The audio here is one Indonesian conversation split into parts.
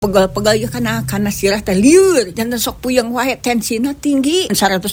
pegal-pegal ya karena sirah teh lieur janten sok puyeng wae tensina tinggi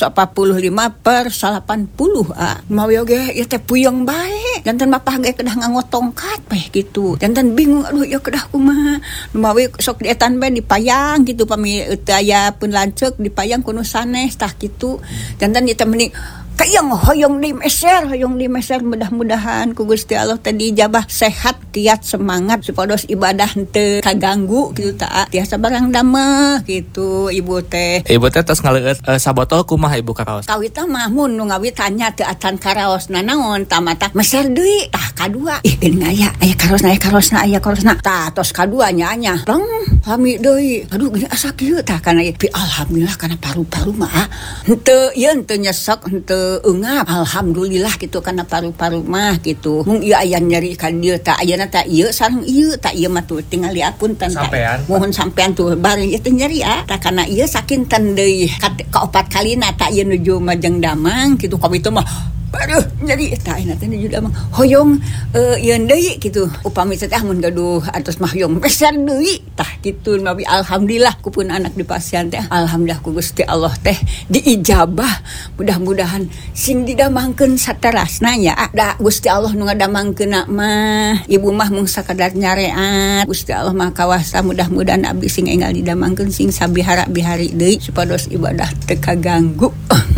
145/80 mau oge ieu teh puyeng bae janten mapah ge kedah nganggo tongkat bae gitu janten bingung aduh ieu kedah kumaha mau sok dietan bae dipayang gitu pami teu aya pun lanceuk dipayang kudu sanes tah kitu janten ieu teh meni kayang hoyong di meser mudah-mudahan ku Gusti Allah tadi ijabah sehat kiat semangat supados ibadah teu kaganggu gitu ta tiasa barang dameh gitu ibu teh tos ngaleueut sabotol kumaha ibu karaos kawitna mah mun nu ngawit tanya teu acan karaosna naon tamata meser deui tah kadua geuning aya karosna tah tos kadua nya long lami deui aduh geuning asa kieu tah kana alhamdulillah kana paru-paru mah henteu nyesek henteu engap alhamdulillah gitu karena paru-paru mah gitu mung ieu aya nyeri ka dieu tah ayeuna tah ieu sareng ieu tah ieu mah tuh tinggal diapunten sampean mohon sampean tuh bari ieu teh nyeri tah kana ieu sakinten deui ka 4 kalina tah ieu nuju Majeng Damang gitu ka itu mah aduh nyeri tah ina teh nuju Damang hoyong ieu deui gitu upami teh mun gaduh atos mah hoyong besar deui tah kitu nabi alhamdulillah ku pun anak di pasien teh alhamdulillah ku Gusti Allah teh diijabah mudah-mudahan sing didamangkeun saterasna nya da Gusti Allah nu ngadamangkeunna mah ibu mah mung sakadar nyareat Gusti Allah mah kawasa mudah-mudahan abdi sing enggal didamangkeun sing sabihara-bihari deui supados ibadah teu kaganggu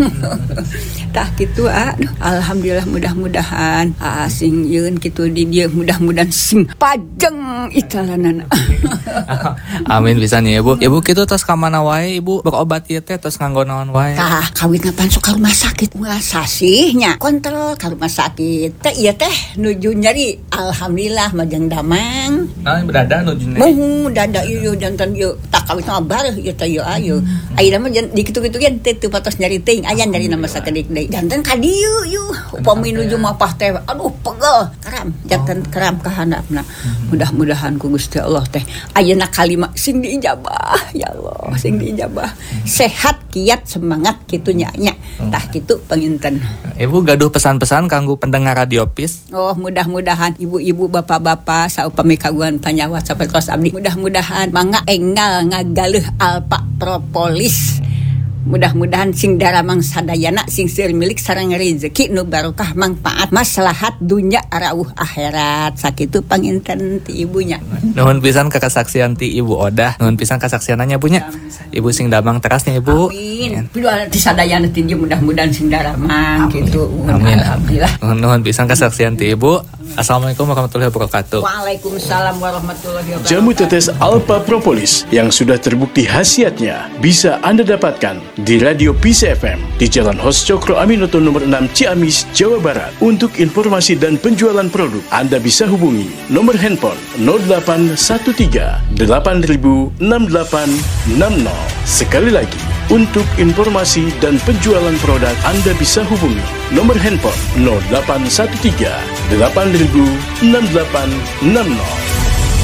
tah kitu alhamdulillah mudah-mudahan sing yeun kitu di dieu mudah-mudahan sing pajeng italanana amin pisan ya ibu kitu tos ka mana wae ibu berobat ieu teh tos nganggo naon wae tah kawitna pan sok ka rumah sakit sasihnya kontrol ka rumah sakit teh ieu teh nuju nyeri alhamdulillah Majeng Damang dada nuju nyeri dada ieu janten ieu tak kawitna bareuh ieu teh ieu ayeuna mah di kitu-kitu ge teu patos nyeri teuing aya nyeri nama sakedik deui janten ka dieu upami nuju mapah teh aduh pegel janten keram ka handapna mudah-mudahan ku Gusti Allah teh ayeuna kalimat sing diijabah ya Allah sing diijabah sehat kiat semangat kitu nya tah kitu panginten ibu gaduh pesan-pesan kanggo pendengar Radio PIS mudah-mudahan ibu-ibu bapak-bapak saupami kagungan panyawa sapertos abdi mudah-mudahan mangga enggal ngagaleuh alpa propolis mudah-mudahan sing daramang sadayana sing seueur milik sareng rezeki nu barokah manfaat maslahat dunya arauh akhirat sakitu panginten ti ibunya nuhun pisan ka kasaksian ti ibu Odah nuhun pisan kasaksiananya punya ibu sing damang terasnya ibu amin piduh ti sadayana ti mudah-mudahan sing daramang kitu amin alhamdulillah nuhun pisan kasaksian ti ibu. Assalamualaikum warahmatullahi wabarakatuh. Waalaikumsalam warahmatullahi wabarakatuh. Jamu tetes Alpha Propolis yang sudah terbukti khasiatnya bisa Anda dapatkan di Radio PIS FM di Jalan Hos Cokro Aminoto nomor 6 Ciamis, Jawa Barat. Untuk informasi dan penjualan produk, Anda bisa hubungi nomor handphone 0813 8000 6860. Sekali lagi, untuk informasi dan penjualan produk Anda bisa hubungi nomor handphone 0813 8000 6860.